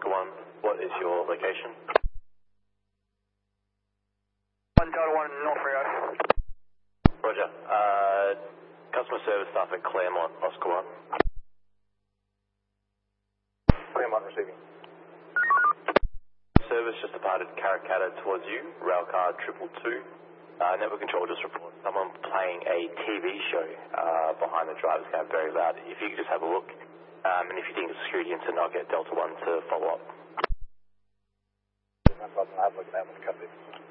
Oscar 1, what is your location? 1 Delta 1 North Rio. Roger. Customer service staff at Claremont, Oscar 1. Claremont receiving. Service just departed Karrakatta towards you, railcar 222. Network control just reports someone playing a TV show behind the driver's cab, very loud. If you could just have a look, and if you think it's a security incident, I'll get Delta 1 to follow up. No problem, I'll have a look at that one, copy.